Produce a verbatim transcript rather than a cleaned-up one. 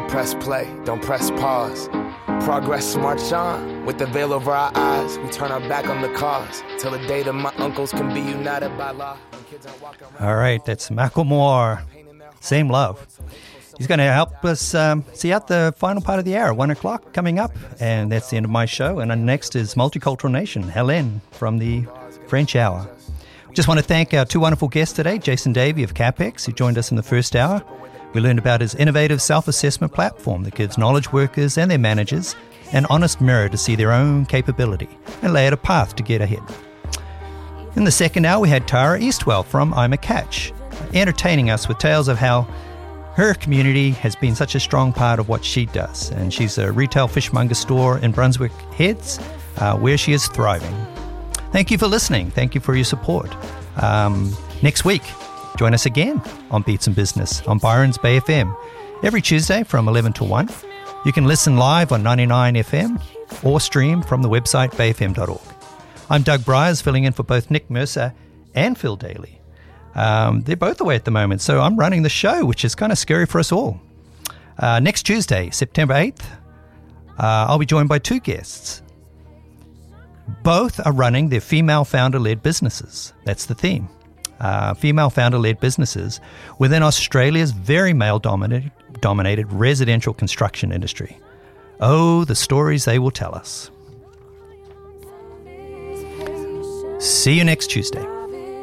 press play, don't press pause. Progress march on, with the veil over our eyes. We turn our back on the cause, till the day that my uncles can be united by law. All right, that's Macklemore, Same Love. He's going to help us um, see out the final part of the hour, one o'clock coming up. And that's the end of my show. And next is Multicultural Nation, Hélène from the French Hour. Just want to thank our two wonderful guests today, Jason Davey of CAPEX, who joined us in the first hour. We learned about his innovative self-assessment platform that gives knowledge workers and their managers an honest mirror to see their own capability and lay out a path to get ahead. In the second hour, we had Tara Eastwell from I'm a Catch, entertaining us with tales of how her community has been such a strong part of what she does. And she's a retail fishmonger store in Brunswick Heads, uh, where she is thriving. Thank you for listening. Thank you for your support. Um, next week, join us again on Beats and Business on Byron's Bay F M every Tuesday from eleven to one. You can listen live on ninety-nine F M or stream from the website bay f m dot org. I'm Doug Bryars, filling in for both Nick Mercer and Phil Daly. Um, they're both away at the moment, so I'm running the show, which is kind of scary for us all. Uh, next Tuesday, September eighth, uh, I'll be joined by two guests. Both are running their female founder-led businesses. That's the theme. Uh, female founder-led businesses within Australia's very male-dominated dominated residential construction industry. Oh, the stories they will tell us. See you next Tuesday.